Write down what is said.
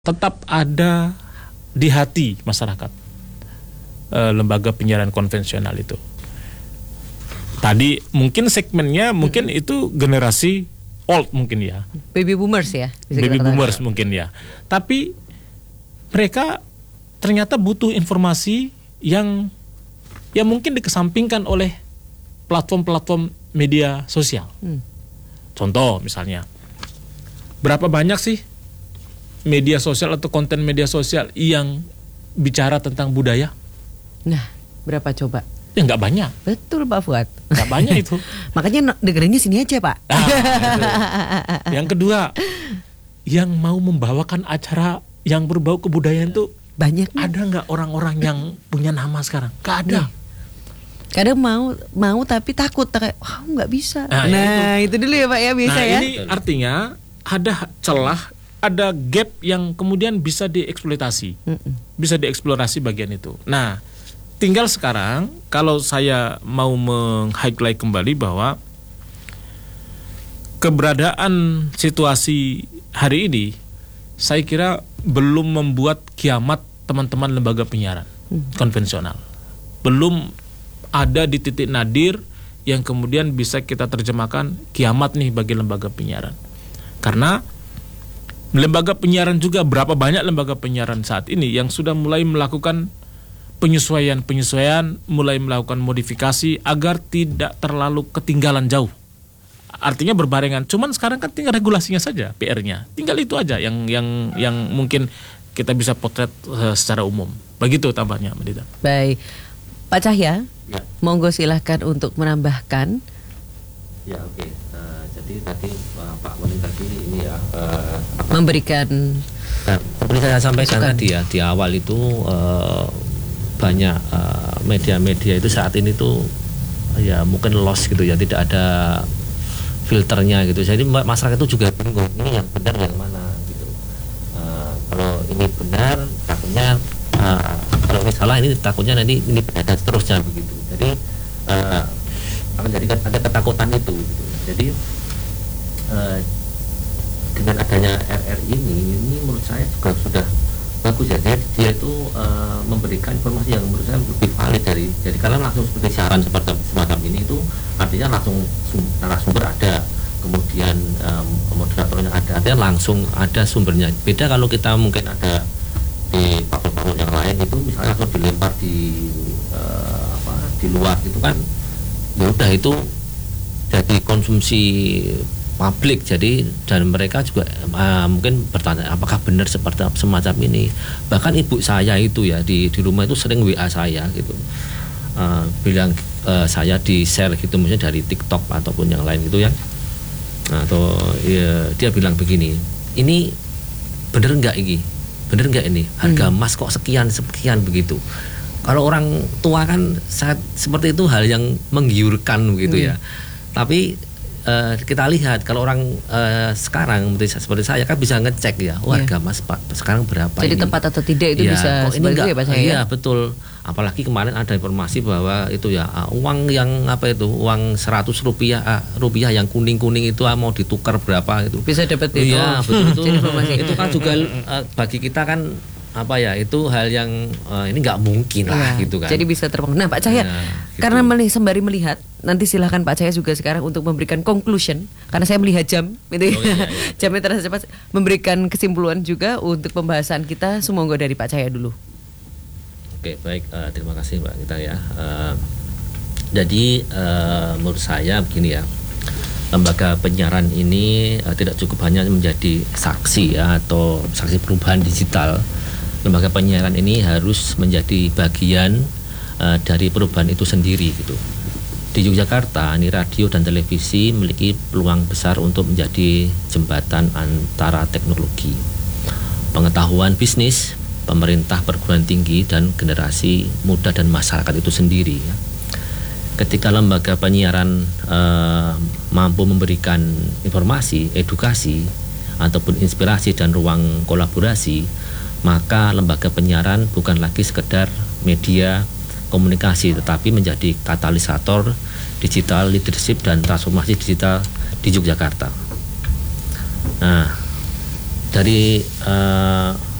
tetap ada di hati masyarakat, lembaga penyiaran konvensional itu. Tadi mungkin segmennya mungkin itu generasi old mungkin ya, baby boomers ya, baby boomers mungkin ya. Tapi mereka ternyata butuh informasi yang mungkin dikesampingkan oleh platform-platform media sosial. Contoh misalnya, berapa banyak sih media sosial atau konten media sosial yang bicara tentang budaya? Nah, berapa coba? Ya nggak banyak. Betul Pak Fuad. Nggak banyak itu. Makanya dengerinnya sini aja Pak. Yang kedua, yang mau membawakan acara yang berbau kebudayaan itu banyak. Ada nggak orang-orang yang punya nama sekarang? Nggak ada. Kadang mau tapi takut, kayak wah nggak bisa. Nah itu dulu ya Pak ya, biasa ya. Ini artinya ada celah, ada gap yang kemudian bisa dieksploitasi, bisa dieksplorasi bagian itu. Nah, tinggal sekarang kalau saya mau meng-highlight kembali bahwa keberadaan situasi hari ini, saya kira belum membuat kiamat teman-teman lembaga penyiaran konvensional. Belum ada di titik nadir yang kemudian bisa kita terjemahkan kiamat nih bagi lembaga penyiaran. Karena lembaga penyiaran juga, berapa banyak lembaga penyiaran saat ini yang sudah mulai melakukan penyesuaian, mulai melakukan modifikasi agar tidak terlalu ketinggalan jauh. Artinya berbarengan. Cuman sekarang kan tinggal regulasinya saja, PR-nya. Tinggal itu aja yang mungkin kita bisa potret secara umum. Begitu tambahnya, Mbak Dita. Baik. Pak Cahya, monggo silahkan untuk menambahkan. Ya, oke. Jadi tadi Pak Wali tadi ini ya memberikan. Seperti saya sampaikan tadi ya, di awal itu banyak media-media itu saat ini tuh ya mungkin lost gitu ya, tidak ada filternya gitu. Jadi masyarakat itu juga bingung, ini yang benar yang mana gitu. Kalau ini benar, takutnya kalau ini salah, ini takutnya nanti ini benar dan seterusnya begitu. Jadi akan jadi ada ketakutan itu gitu. Jadi dengan adanya RR ini menurut saya juga sudah bagus ya. Dia itu memberikan informasi yang menurut saya lebih valid jadi karena langsung seperti siaran semacam ini itu artinya langsung narasumber ada, kemudian moderatornya ada, artinya langsung ada sumbernya. Beda kalau kita mungkin ada di platform yang lain itu misalnya langsung dilempar di luar gitu kan, ya udah itu jadi konsumsi publik. Jadi dan mereka juga mungkin bertanya apakah benar seperti semacam ini. Bahkan ibu saya itu ya di rumah itu sering WA saya gitu, bilang saya di share gitu, misalnya dari TikTok ataupun yang lain gitu ya. Atau ya, dia bilang begini, ini bener nggak ini, bener nggak ini harga emas kok sekian begitu. Kalau orang tua kan saat seperti itu hal yang menggiurkan begitu ya. Tapi kita lihat kalau orang sekarang seperti saya kan bisa ngecek ya, harga emas sekarang berapa. Jadi ini tepat atau tidak itu ya, bisa sebagai ya Pak Cahya. Iya betul. Apalagi kemarin ada informasi bahwa itu ya uang yang uang 100 rupiah yang kuning itu mau ditukar berapa itu. Bisa dapat itu. Iya betul itu kan juga bagi kita kan itu hal yang ini nggak mungkin lah gitu kan. Jadi bisa terpengaruh. Nah Pak Cahya, gitu. karena sembari melihat, nanti silahkan Pak Cahya juga sekarang untuk memberikan conclusion, karena saya melihat jam gitu ya. Jamnya terasa cepat, memberikan kesimpulan juga untuk pembahasan kita. Semoga dari Pak Cahya dulu. Oke baik, terima kasih Mbak Gita ya. Jadi menurut saya begini ya, lembaga penyiaran ini tidak cukup hanya menjadi saksi ya atau saksi perubahan digital. Lembaga penyiaran ini harus menjadi bagian dari perubahan itu sendiri gitu. Di Yogyakarta, ini radio dan televisi memiliki peluang besar untuk menjadi jembatan antara teknologi, pengetahuan bisnis, pemerintah, perguruan tinggi, dan generasi muda dan masyarakat itu sendiri ya. Ketika lembaga penyiaran mampu memberikan informasi, edukasi, ataupun inspirasi dan ruang kolaborasi, maka lembaga penyiaran bukan lagi sekedar media komunikasi, tetapi menjadi katalisator digital leadership dan transformasi digital di Yogyakarta. Nah, dari